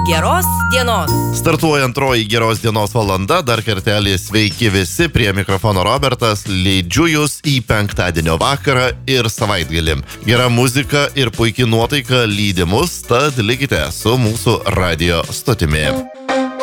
Geros dienos. Startuoja antroji geros dienos valanda, dar kartelį sveiki visi, prie mikrofono Robertas, leidžiu jūs į penktadienio vakarą ir savaitgalį. Gera muzika ir puikiai nuotaika lydi mus, tad likite su mūsų radio stotimi.